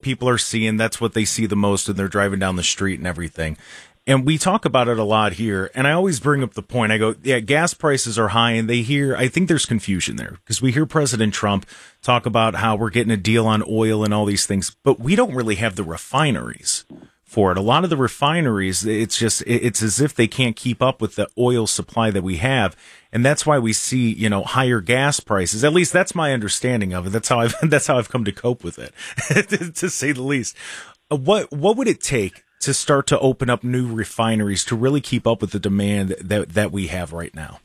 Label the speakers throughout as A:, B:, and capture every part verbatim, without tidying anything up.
A: people are seeing. That's what they see the most, and they're driving down the street and everything. And we talk about it a lot here, and I always bring up the point. I go, yeah, gas prices are high, and they hear, I think there's confusion there, because we hear President Trump talk about how we're getting a deal on oil and all these things, but we don't really have the refineries for it. A lot of the refineries, it's just, it's as if they can't keep up with the oil supply that we have. And that's why we see, you know, higher gas prices. At least that's my understanding of it. That's how I've, that's how I've come to cope with it, to say the least. What, what would it take to start to open up new refineries to really keep up with the demand that, that we have right now?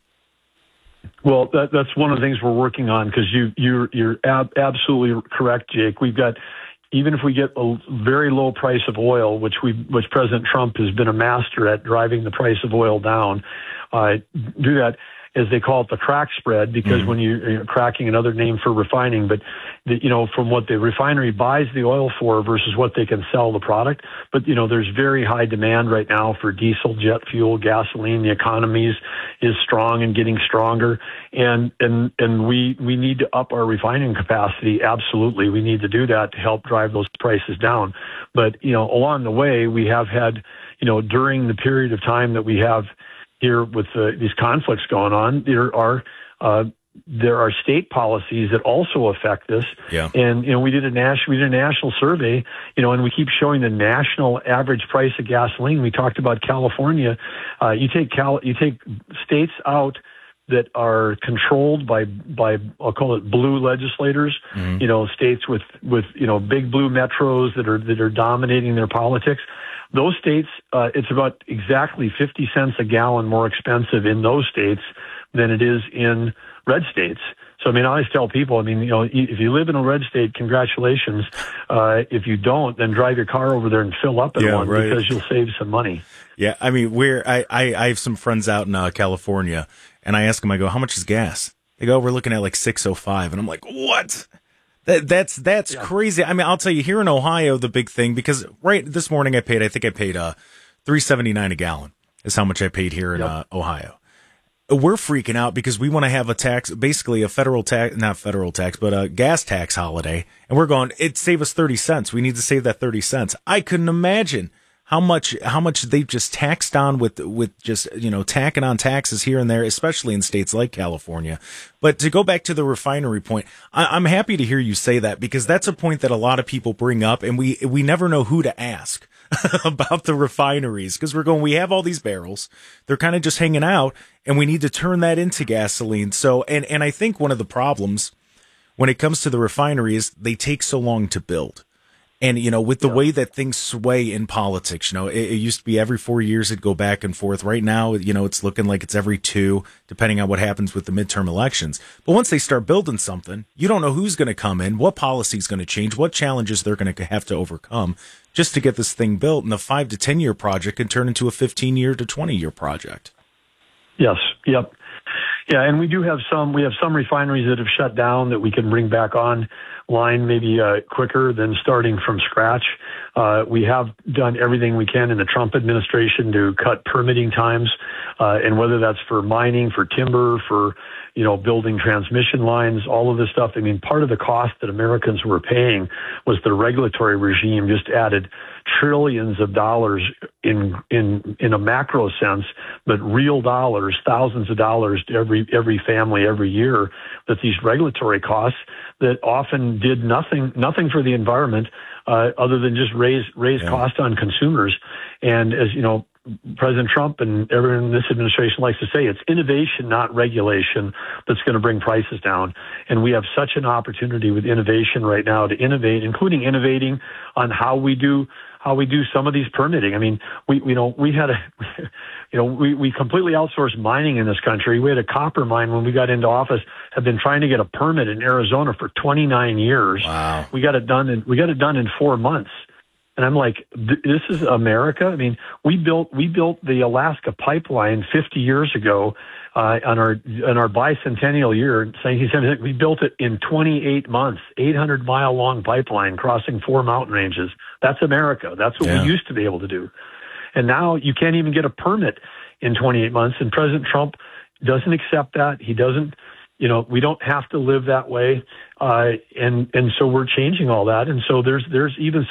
B: Well, that, that's one of the things we're working on, because you, you're, you're ab- absolutely correct, Jake. We've got, even if we get a very low price of oil, which we, which President Trump has been a master at driving the price of oil down, uh, do that, as they call it, the crack spread, because mm-hmm. when you, you know, cracking, another name for refining, but the, you know, from what the refinery buys the oil for versus what they can sell the product. But, you know, there's very high demand right now for diesel, jet fuel, gasoline. The economy is, is strong and getting stronger. And, and, and we, we need to up our refining capacity. Absolutely. We need to do that to help drive those prices down. But, you know, along the way, we have had, you know, during the period of time that we have here with uh, these conflicts going on, there are uh, there are state policies that also affect this.
A: Yeah.
B: And you know, we did a national we did a national survey, you know, and we keep showing the national average price of gasoline. We talked about California. Uh, you take Cal, you take states out that are controlled by by I'll call it blue legislators. Mm-hmm. You know, states with with you know big blue metros that are that are dominating their politics. Those states, uh, it's about exactly fifty cents a gallon more expensive in those states than it is in red states. So, I mean, I always tell people, I mean, you know, if you live in a red state, congratulations. Uh, if you don't, then drive your car over there and fill up in
A: yeah,
B: one
A: right.
B: because you'll save some money.
A: Yeah, I mean, we're I, I, I have some friends out in uh, California, and I ask them, I go, how much is gas? They go, we're looking at like six oh five, and I'm like, what? That, that's that's yeah. crazy. I mean, I'll tell you, here in Ohio, the big thing, because right this morning I paid, I think I paid uh, three seventy-nine a gallon is how much I paid here in yep. uh, Ohio. We're freaking out because we want to have a tax, basically a federal tax, not federal tax, but a gas tax holiday. And we're going, it save us thirty cents. We need to save that thirty cents. I couldn't imagine how much, how much they've just taxed on with, with just, you know, tacking on taxes here and there, especially in states like California. But to go back to the refinery point, I, I'm happy to hear you say that, because that's a point that a lot of people bring up, and we, we never know who to ask about the refineries, because we're going, we have all these barrels. They're kind of just hanging out, and we need to turn that into gasoline. So, and, and I think one of the problems when it comes to the refinery is they take so long to build. And, you know, with the yeah. way that things sway in politics, you know, it, it used to be every four years it'd go back and forth. Right now, you know, it's looking like it's every two, depending on what happens with the midterm elections. But once they start building something, you don't know who's going to come in, what policy is going to change, what challenges they're going to have to overcome just to get this thing built. And the five to ten year project can turn into a fifteen year to twenty year project.
B: Yes. Yep. Yeah, and we do have some. We have some refineries that have shut down that we can bring back on line maybe uh, quicker than starting from scratch. Uh, we have done everything we can in the Trump administration to cut permitting times, uh, and whether that's for mining, for timber, for you know building transmission lines, all of this stuff. I mean, part of the cost that Americans were paying was the regulatory regime just added trillions of dollars in in in a macro sense, but real dollars, thousands of dollars to every every family every year. That these regulatory costs that often did nothing nothing for the environment uh, other than just raise raise yeah. cost on consumers. And as you know, President Trump and everyone in this administration likes to say, it's innovation, not regulation, that's going to bring prices down. And we have such an opportunity with innovation right now to innovate, including innovating on how we do how we do some of these permitting. I mean, we you know we had a you know we we completely outsourced mining in this country. We had a copper mine when we got into office, have been trying to get a permit in Arizona for twenty-nine years.
A: Wow.
B: We got it done in we got it done in four months. And I'm like, this is America. I mean, we built we built the Alaska pipeline fifty years ago uh, on our on our bicentennial year. We built it in twenty-eight months, eight hundred mile long pipeline crossing four mountain ranges. That's America. That's what
A: yeah.
B: we used to be able to do. And now you can't even get a permit in twenty-eight months. And President Trump doesn't accept that. He doesn't. You know, we don't have to live that way, uh, and and so we're changing all that. And so there's there's even